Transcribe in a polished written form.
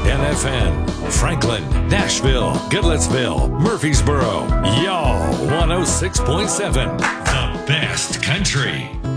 WNFN, Franklin, Nashville, Goodlettsville, Murfreesboro, y'all 106.7, the best country.